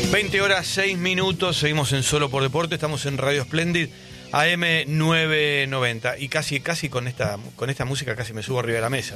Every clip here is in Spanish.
20 horas 6 minutos, seguimos en Solo por Deporte, estamos en Radio Splendid AM 990 y casi con esta música casi me subo arriba de la mesa.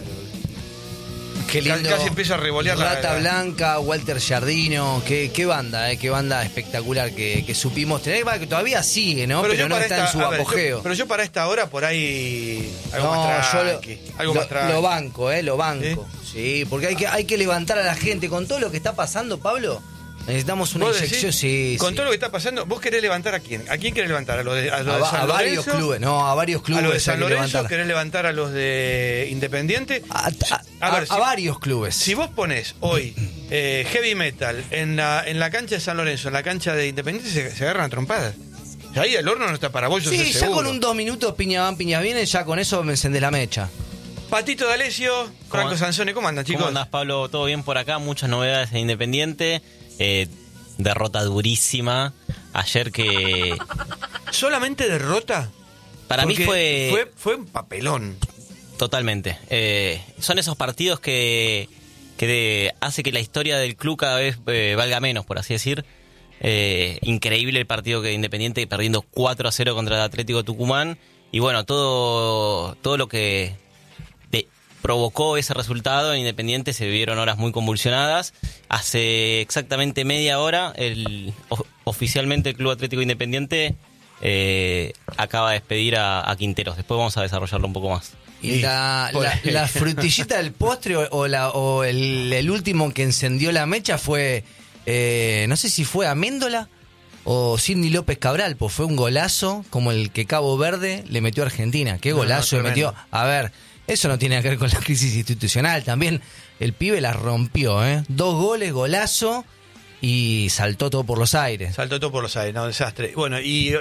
Qué lindo. Casi empiezo a revolear Rata Blanca, Walter Giardino, qué banda espectacular que supimos tener, que todavía sigue, ¿no? Pero no está en su apogeo. Pero yo para esta hora por ahí algo más tranqui. Lo banco. Sí, porque hay que levantar a la gente con todo lo que está pasando, Pablo. Necesitamos una inyección, sí. Con todo lo que está pasando, ¿vos querés levantar a quién? ¿A quién querés levantar? ¿A los de San Lorenzo? A varios clubes, a varios clubes. ¿A los de San Lorenzo querés levantar a los de Independiente? A varios clubes. Si vos ponés hoy heavy metal en la cancha de San Lorenzo, en la cancha de Independiente, se agarran a trompadas. Ahí el horno no está para vos, yo sé ya seguro. con un 2 minutos, piña van, piña viene, ya con eso me encendés la mecha. Patito D'Alessio, Franco Sansone, ¿cómo andan, chicos? ¿Cómo andás, Pablo? ¿Todo bien por acá? Muchas novedades en Independiente. Derrota durísima ayer que... ¿Solamente derrota? Para mí fue un papelón. Totalmente. Son esos partidos que hace que la historia del club cada vez valga menos, por así decir. Increíble el partido que Independiente perdiendo 4-0 contra el Atlético Tucumán. Y bueno, todo lo que provocó ese resultado en Independiente, se vivieron horas muy convulsionadas. Hace exactamente media hora, oficialmente el Club Atlético Independiente acaba de despedir a Quinteros. Después vamos a desarrollarlo un poco más. ¿Y la frutillita del postre o el último que encendió la mecha fue, no sé si fue Améndola o Sidney López Cabral, pues fue un golazo como el que Cabo Verde le metió a Argentina? ¿Qué golazo le metió? A ver, eso no tiene que ver con la crisis institucional. También el pibe la rompió, 2 goles, golazo, y saltó todo por los aires. No, desastre. Bueno, y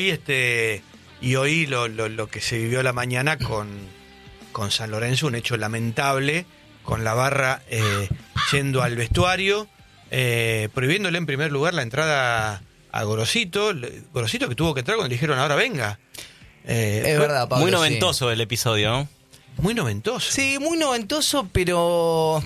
hoy lo que se vivió la mañana con San Lorenzo, un hecho lamentable, con la barra yendo al vestuario, prohibiéndole en primer lugar la entrada a Gorosito que tuvo que entrar cuando le dijeron ahora venga. Es verdad, Pablo. Muy noventoso el episodio, ¿no? Muy noventoso. Sí, muy noventoso, pero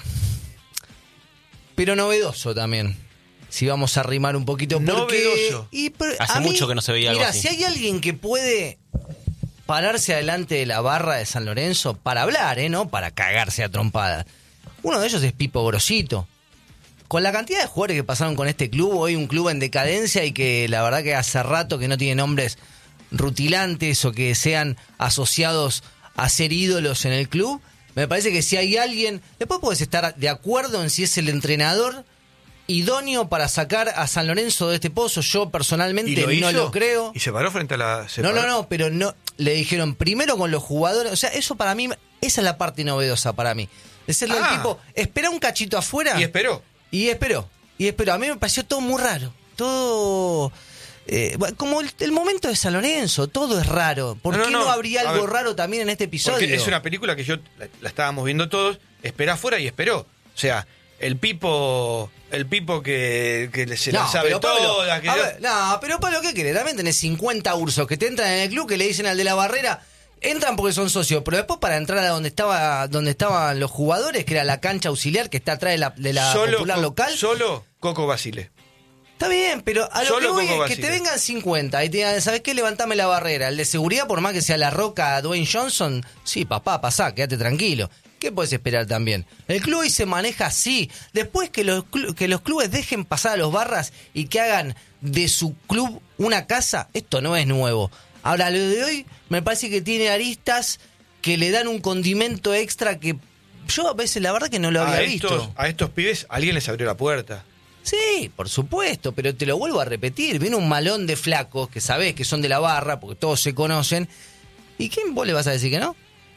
novedoso también. Si vamos a rimar un poquito. Novedoso. Hace mucho que no se veía algo así. Mira, si hay alguien que puede pararse adelante de la barra de San Lorenzo para hablar, no para cagarse a trompadas, uno de ellos es Pipo Gorosito. Con la cantidad de jugadores que pasaron con este club, hoy un club en decadencia y que la verdad que hace rato que no tiene nombres rutilantes o que sean asociados a ser ídolos en el club, me parece que si hay alguien, después puedes estar de acuerdo en si es el entrenador idóneo para sacar a San Lorenzo de este pozo. Yo personalmente no lo creo. Y se paró frente a la... No, pero no, le dijeron primero con los jugadores, o sea, eso para mí, esa es la parte novedosa para mí. De serle el tipo, espera un cachito afuera. Y esperó. A mí me pareció todo muy raro, todo... como el momento de San Lorenzo, todo es raro. ¿Por qué no habría algo raro también en este episodio? Porque es una película que la estábamos viendo todos, esperá afuera y esperó. O sea, el Pipo que se la sabe toda. Pero Pablo, ¿qué querés? También tenés 50 ursos que te entran en el club, que le dicen al de la barrera, entran porque son socios, pero después para entrar a donde estaban los jugadores, que era la cancha auxiliar que está atrás de la popular local. Solo Coco Basile. Está bien, pero a lo que voy es que te vengan 50 y te digan, ¿sabes qué? Levantame la barrera. El de seguridad, por más que sea La Roca, Dwayne Johnson, sí, papá, pasá, quédate tranquilo. ¿Qué puedes esperar también? El club hoy se maneja así. Después que los clubes dejen pasar a los barras y que hagan de su club una casa, esto no es nuevo. Ahora, lo de hoy me parece que tiene aristas que le dan un condimento extra que yo a veces la verdad que no lo había visto. A estos pibes alguien les abrió la puerta. Sí, por supuesto, pero te lo vuelvo a repetir. Viene un malón de flacos que sabés que son de la barra, porque todos se conocen. ¿Y quién vos le vas a decir que no?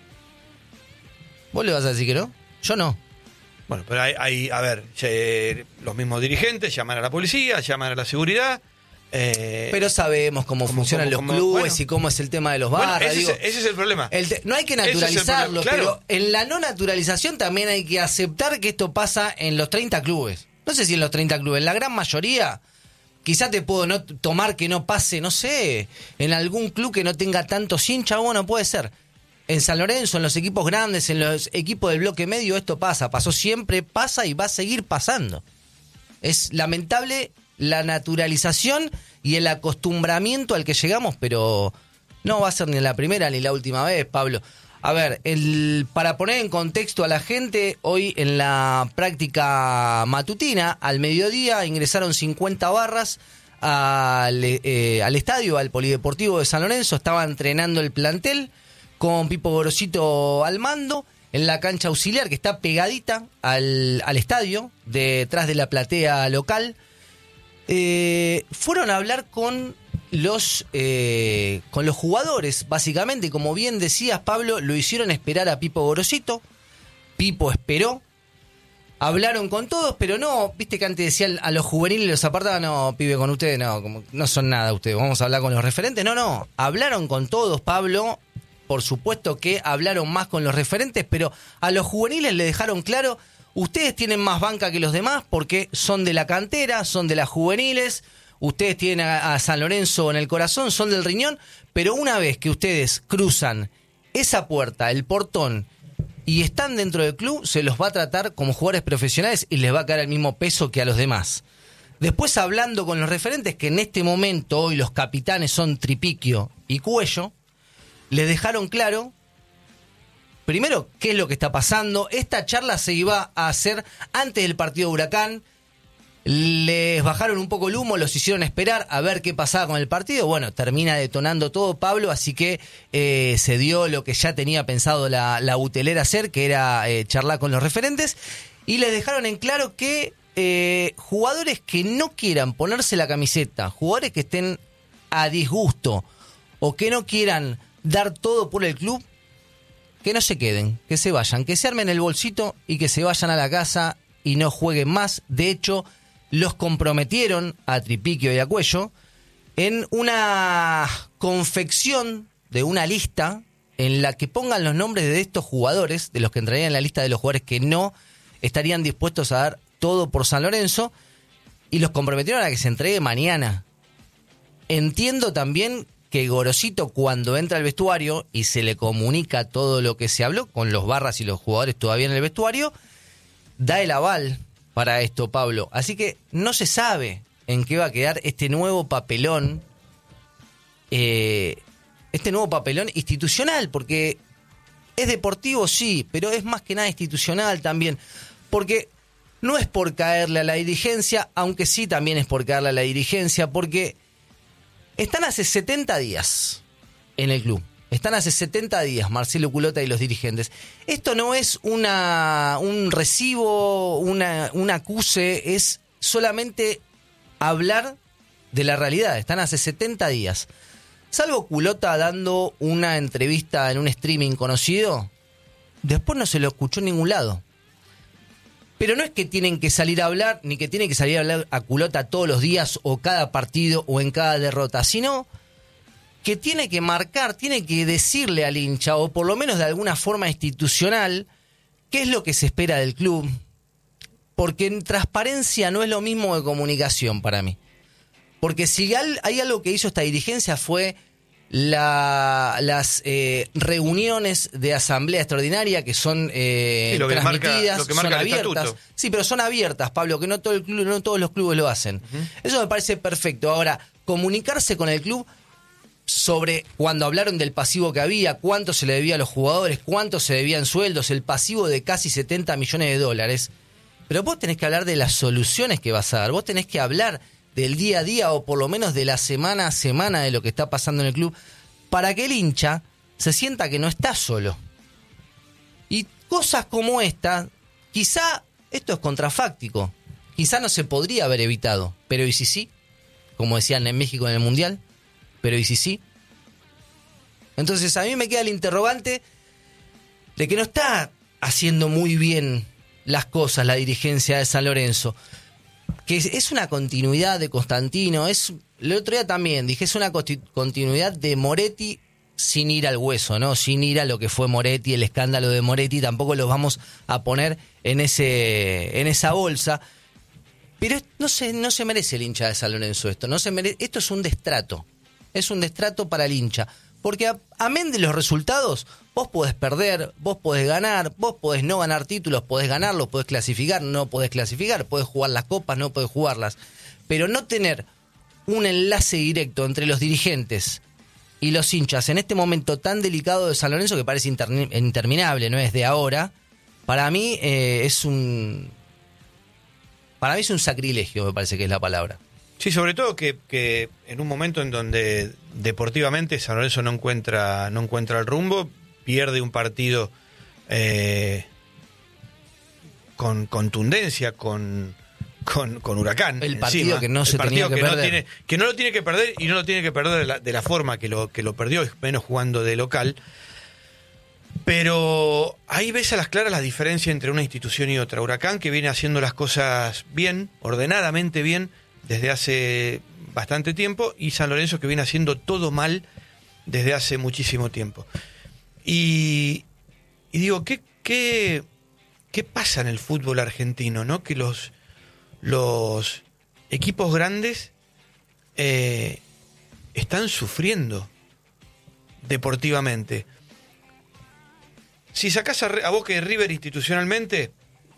¿Vos le vas a decir que no? Yo no. Bueno, pero hay los mismos dirigentes llaman a la policía, llaman a la seguridad. Pero sabemos cómo funcionan los clubes y cómo es el tema de los barras. Ese es el problema. No hay que naturalizarlo, claro. Pero en la no naturalización también hay que aceptar que esto pasa en los 30 clubes. No sé si en los 30 clubes, en la gran mayoría, quizá te puedo no tomar que no pase, no sé, en algún club que no tenga tantos hinchas, bueno, puede ser. En San Lorenzo, en los equipos grandes, en los equipos del bloque medio, esto pasó siempre, pasa y va a seguir pasando. Es lamentable la naturalización y el acostumbramiento al que llegamos, pero no va a ser ni la primera ni la última vez, Pablo. A ver, para poner en contexto a la gente, hoy en la práctica matutina, al mediodía, ingresaron 50 barras al estadio, al Polideportivo de San Lorenzo. Estaba entrenando el plantel con Pipo Gorosito al mando en la cancha auxiliar que está pegadita al estadio, detrás de la platea local. Fueron a hablar con los jugadores, básicamente. Como bien decías, Pablo, lo hicieron esperar a Pipo Gorosito. Pipo esperó. Hablaron con todos, pero no, viste que antes decían a los juveniles los apartaban, no, pibe, con ustedes no, como no son nada ustedes, vamos a hablar con los referentes. No, hablaron con todos, Pablo. Por supuesto que hablaron más con los referentes, pero a los juveniles le dejaron claro, ustedes tienen más banca que los demás porque son de la cantera, son de las juveniles. Ustedes tienen a San Lorenzo en el corazón, son del Riñón, pero una vez que ustedes cruzan esa puerta, el portón, y están dentro del club, se los va a tratar como jugadores profesionales y les va a caer el mismo peso que a los demás. Después, hablando con los referentes, que en este momento hoy los capitanes son Tripiquio y Cuello, les dejaron claro, primero, qué es lo que está pasando. Esta charla se iba a hacer antes del partido de Huracán. Les bajaron un poco el humo, los hicieron esperar a ver qué pasaba con el partido. Bueno, termina detonando todo, Pablo, así que se dio lo que ya tenía pensado la utelera hacer, que era charlar con los referentes, y les dejaron en claro que jugadores que no quieran ponerse la camiseta, jugadores que estén a disgusto o que no quieran dar todo por el club, que no se queden, que se vayan, que se armen el bolsito y que se vayan a la casa y no jueguen más. De hecho, los comprometieron a Tripiquio y a Cuello en una confección de una lista en la que pongan los nombres de estos jugadores, de los que entrarían en la lista de los jugadores que no estarían dispuestos a dar todo por San Lorenzo, y los comprometieron a que se entregue mañana. Entiendo también que Gorosito, cuando entra al vestuario y se le comunica todo lo que se habló, con los barras y los jugadores todavía en el vestuario, da el aval para esto, Pablo. Así que no se sabe en qué va a quedar este nuevo papelón institucional, porque es deportivo, sí, pero es más que nada institucional también, porque no es por caerle a la dirigencia, aunque sí también es por caerle a la dirigencia, porque están hace 70 días en el club. Están hace 70 días Marcelo Culota y los dirigentes. Esto no es un recibo, un acuse, es solamente hablar de la realidad. Están hace 70 días. Salvo Culota dando una entrevista en un streaming conocido, después no se lo escuchó en ningún lado. Pero no es que tienen que salir a hablar, ni que tienen que salir a hablar a Culota todos los días o cada partido o en cada derrota, sino que tiene que marcar, tiene que decirle al hincha, o por lo menos de alguna forma institucional, qué es lo que se espera del club. Porque en transparencia no es lo mismo que comunicación para mí. Porque si hay algo que hizo esta dirigencia fue las reuniones de asamblea extraordinaria que son transmitidas, lo que marca son abiertas. Sí, pero son abiertas, Pablo, que no todos los clubes lo hacen. Eso me parece perfecto. Ahora, comunicarse con el club sobre cuando hablaron del pasivo que había, cuánto se le debía a los jugadores, cuánto se debían sueldos, el pasivo de casi 70 millones de dólares. Pero vos tenés que hablar de las soluciones que vas a dar, vos tenés que hablar del día a día o por lo menos de la semana a semana de lo que está pasando en el club para que el hincha se sienta que no está solo. Y cosas como esta, quizá esto es contrafáctico, quizá no se podría haber evitado, pero ¿y si sí? Como decían en México en el Mundial, pero ¿y si sí? Entonces a mí me queda el interrogante de que no está haciendo muy bien las cosas la dirigencia de San Lorenzo, que es una continuidad de Constantino, el otro día también dije, es una continuidad de Moretti sin ir al hueso, ¿no? Sin ir a lo que fue Moretti, el escándalo de Moretti, tampoco los vamos a poner en esa bolsa. Pero no se merece el hincha de San Lorenzo esto, esto es un destrato. Es un destrato para el hincha. Porque amén de los resultados, vos podés perder, vos podés ganar, vos podés no ganar títulos, podés ganarlos, podés clasificar, no podés clasificar, podés jugar las copas, no podés jugarlas. pero no tener un enlace directo entre los dirigentes y los hinchas en este momento tan delicado de San Lorenzo, que parece interminable, no es de ahora, para mí es un sacrilegio, me parece que es la palabra. Sí, sobre todo que en un momento en donde deportivamente San Lorenzo no encuentra el rumbo, pierde un partido con contundencia, con Huracán. El partido encima, que no se tenía que perder. Que no lo tiene que perder y no lo tiene que perder de la forma que lo perdió, menos jugando de local. Pero ahí ves a las claras la diferencia entre una institución y otra. Huracán, que viene haciendo las cosas bien, ordenadamente bien, desde hace bastante tiempo, y San Lorenzo, que viene haciendo todo mal desde hace muchísimo tiempo. Y digo, ¿qué pasa en el fútbol argentino, ¿no? Que los equipos grandes están sufriendo deportivamente. Si sacás a Boca y River institucionalmente,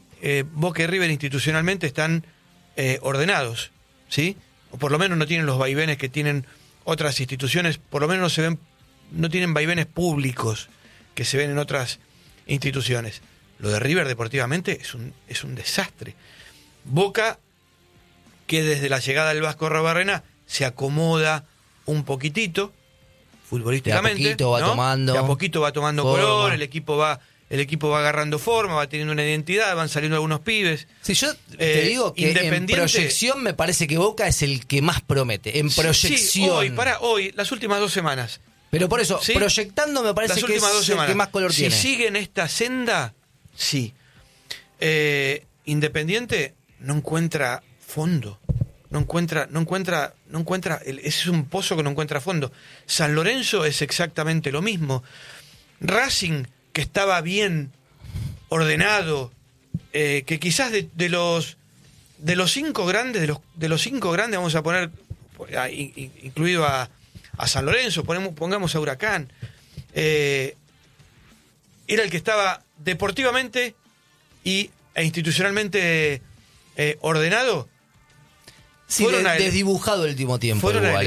están ordenados, ¿sí? O por lo menos no tienen los vaivenes que tienen otras instituciones, por lo menos no tienen vaivenes públicos que se ven en otras instituciones. Lo de River deportivamente es un desastre. Boca, que desde la llegada del Vasco Arrobarrena se acomoda un poquitito futbolísticamente, de a poquito va tomando, de a poquito va tomando color, el equipo va agarrando forma, va teniendo una identidad, van saliendo algunos pibes. Sí, yo te digo que en proyección me parece que Boca es el que más promete. En proyección. Sí, hoy, las últimas 2 semanas. Pero por eso, ¿sí? Proyectando me parece que es el que más color tiene. Si siguen esta senda, sí. Independiente no encuentra fondo. No encuentra, es un pozo que no encuentra fondo. San Lorenzo es exactamente lo mismo. Racing, que estaba bien ordenado, que quizás de los 5 grandes, de los 5 grandes, vamos a poner, incluido a San Lorenzo, pongamos a Huracán, era el que estaba deportivamente e institucionalmente ordenado. Sí, desdibujado el último tiempo. Fueron a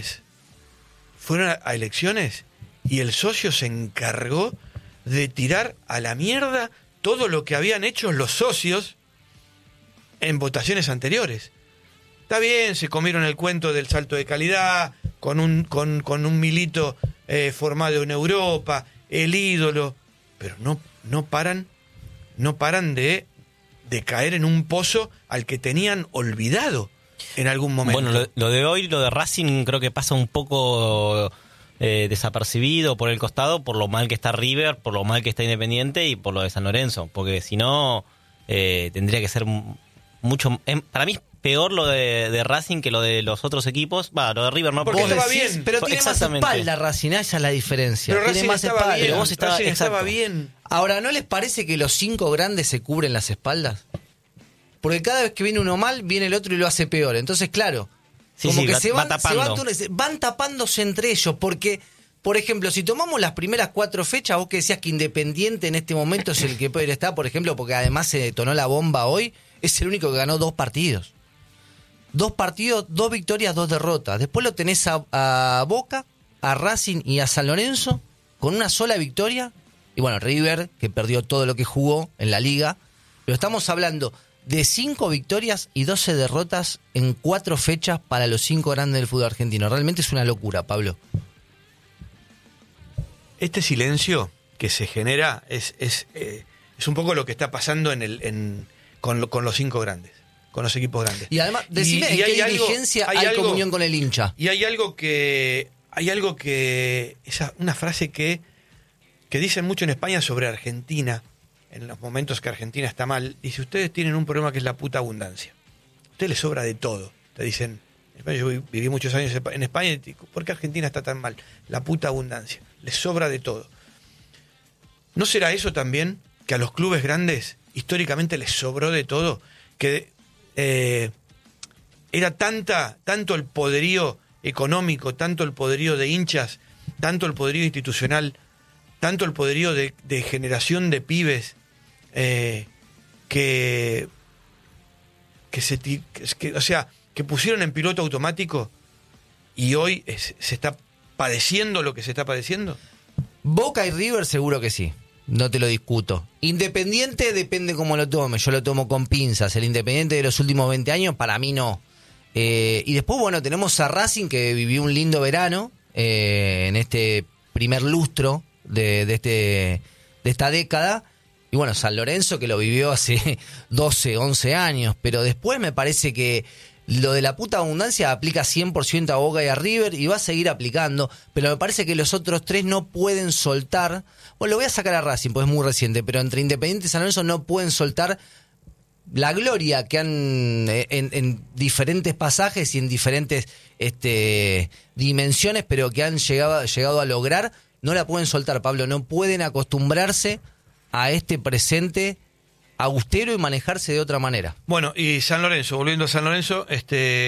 elecciones y el socio se encargó de tirar a la mierda todo lo que habían hecho los socios en votaciones anteriores. Está bien, se comieron el cuento del salto de calidad, con un Milito formado en Europa, el ídolo, pero no paran de caer en un pozo al que tenían olvidado en algún momento. Bueno, lo de hoy, lo de Racing, creo que pasa un poco desapercibido por el costado, por lo mal que está River, por lo mal que está Independiente y por lo de San Lorenzo, porque si no tendría que ser mucho... para mí es peor lo de Racing que lo de los otros equipos. Lo de River no, porque estaba bien, pero tiene más espalda Racing, esa es la diferencia. Pero tiene Racing más estaba espalda. bien, Racing estaba bien. Ahora, ¿no les parece que los 5 grandes se cubren las espaldas? Porque cada vez que viene uno mal, viene el otro y lo hace peor. Entonces, claro, como que van tapándose entre ellos. Porque, por ejemplo, si tomamos las primeras 4 fechas, vos que decías que Independiente en este momento es el que puede estar, por ejemplo, porque además se detonó la bomba hoy, es el único que ganó 2 partidos. 2 partidos, 2 victorias, 2 derrotas. Después lo tenés a Boca, a Racing y a San Lorenzo con una sola victoria. Y bueno, River, que perdió todo lo que jugó en la liga. Pero estamos hablando de 5 victorias y 12 derrotas en 4 fechas para los 5 grandes del fútbol argentino. Realmente es una locura, Pablo. Este silencio que se genera es un poco lo que está pasando con los 5 grandes, con los equipos grandes. Y además, decime en qué dirigencia hay comunión con el hincha. Y hay algo que una frase que dicen mucho en España sobre Argentina, en los momentos que Argentina está mal. Dice, ustedes tienen un problema que es la puta abundancia. A ustedes les sobra de todo. Te dicen, yo viví muchos años en España y digo, ¿por qué Argentina está tan mal? La puta abundancia. Les sobra de todo. ¿No será eso también que a los clubes grandes históricamente les sobró de todo? Que era tanto el poderío económico, tanto el poderío de hinchas, tanto el poderío institucional, tanto el poderío de generación de pibes, que que pusieron en piloto automático y hoy se está padeciendo lo que se está padeciendo? Boca y River seguro que sí, no te lo discuto. Independiente depende cómo lo tome, yo lo tomo con pinzas. El Independiente de los últimos 20 años para mí no. Y después, bueno, tenemos a Racing que vivió un lindo verano en este primer lustro de esta década. Y bueno, San Lorenzo que lo vivió hace 12, 11 años. Pero después me parece que lo de la puta abundancia aplica 100% a Boca y a River y va a seguir aplicando. Pero me parece que los otros tres no pueden soltar. Bueno, lo voy a sacar a Racing, pues es muy reciente. Pero entre Independiente y San Lorenzo no pueden soltar la gloria que han en diferentes pasajes y en diferentes dimensiones, pero que han llegado a lograr. No la pueden soltar, Pablo. No pueden acostumbrarse a este presente austero y manejarse de otra manera. Bueno, y San Lorenzo, volviendo a San Lorenzo, ¿en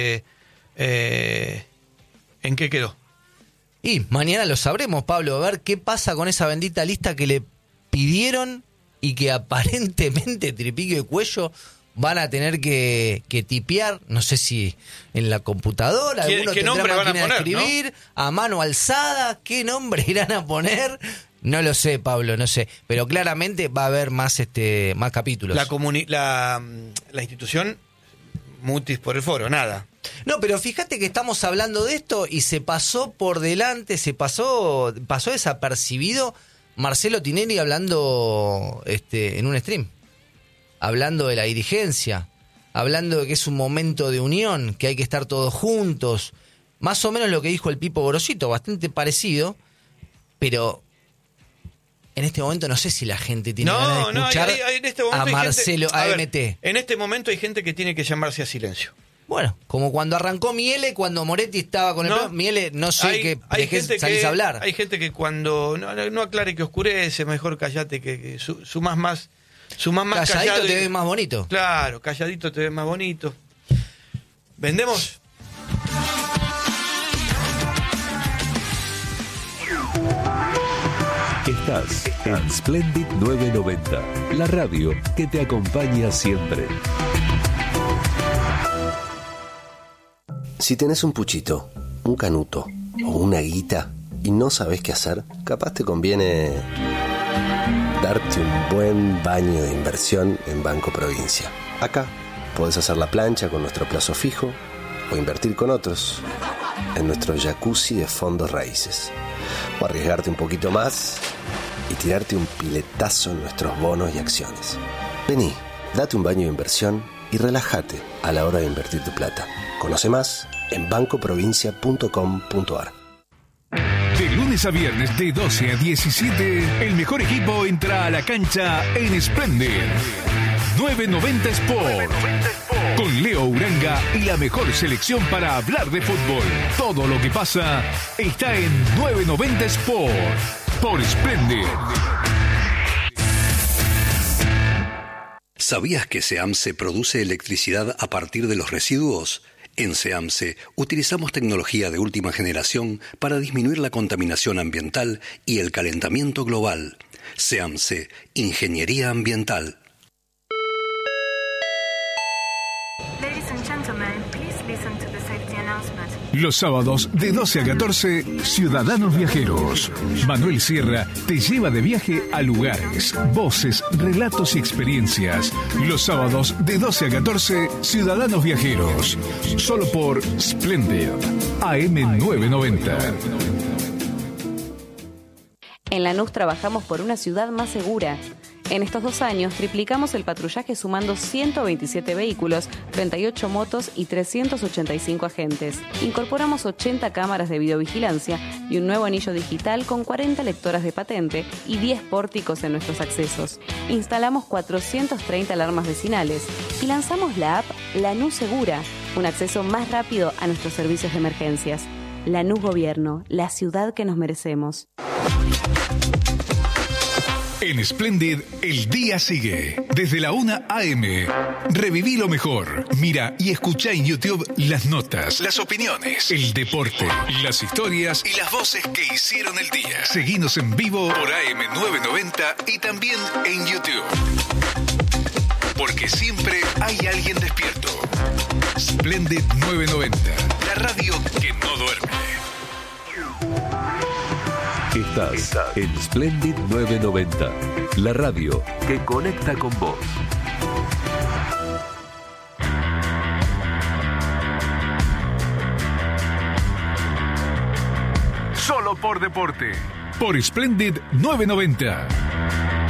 qué quedó? Y mañana lo sabremos, Pablo, a ver qué pasa con esa bendita lista que le pidieron y que aparentemente Tripico y Cuello van a tener que tipear, no sé si en la computadora, algunos tendrán máquina de escribir, ¿no? A mano alzada, ¿qué nombre irán a poner? No lo sé, Pablo, no sé, pero claramente va a haber más capítulos. La institución mutis por el foro, nada. No, pero fíjate que estamos hablando de esto y se pasó por delante, pasó desapercibido Marcelo Tinelli hablando en un stream, hablando de la dirigencia, hablando de que es un momento de unión, que hay que estar todos juntos, más o menos lo que dijo el Pipo Gorosito, bastante parecido, pero en este momento no sé si la gente tiene ganas de escuchar a Marcelo, a MT. En este momento hay gente que tiene que llamarse a silencio. Bueno, como cuando arrancó Miele, cuando Moretti estaba con el... Miele, no sé salís a hablar. Hay gente que cuando no aclare que oscurece, mejor callate, que sumás más calladito callado te ves más bonito. Claro, calladito te ves más bonito. ¿Vendemos? Estás en Splendid 990, la radio que te acompaña siempre. Si tenés un puchito, un canuto o una guita y no sabés qué hacer, capaz te conviene darte un buen baño de inversión en Banco Provincia. Acá podés hacer la plancha con nuestro plazo fijo o invertir con otros en nuestro jacuzzi de fondos raíces. O arriesgarte un poquito más y tirarte un piletazo en nuestros bonos y acciones. Vení, date un baño de inversión y relájate a la hora de invertir tu plata. Conoce más en bancoprovincia.com.ar. De lunes a viernes de 12 a 17, el mejor equipo entra a la cancha en Splendid 990 Sport. Con Leo Uranga y la mejor selección para hablar de fútbol. Todo lo que pasa está en 990 Sport por Splendid. ¿Sabías que SEAMSE produce electricidad a partir de los residuos? En SEAMSE utilizamos tecnología de última generación para disminuir la contaminación ambiental y el calentamiento global. SEAMSE, Ingeniería Ambiental. Los sábados de 12 a 14, Ciudadanos Viajeros. Manuel Sierra te lleva de viaje a lugares, voces, relatos y experiencias. Los sábados de 12 a 14, Ciudadanos Viajeros. Solo por Splendid, AM 990. En Lanús trabajamos por una ciudad más segura. En estos 2 años triplicamos el patrullaje sumando 127 vehículos, 38 motos y 385 agentes. Incorporamos 80 cámaras de videovigilancia y un nuevo anillo digital con 40 lectoras de patente y 10 pórticos en nuestros accesos. Instalamos 430 alarmas vecinales y lanzamos la app Lanús Segura, un acceso más rápido a nuestros servicios de emergencias. Lanús Gobierno, la ciudad que nos merecemos. En Splendid, el día sigue. Desde la 1 a.m. Reviví lo mejor. Mira y escucha en YouTube las notas, las opiniones, el deporte, las historias y las voces que hicieron el día. Seguinos en vivo por AM 990 y también en YouTube. Porque siempre hay alguien despierto. Splendid 990, la radio que no duerme. Estás en Splendid 990, la radio que conecta con vos. Solo por deporte. Por Splendid 990.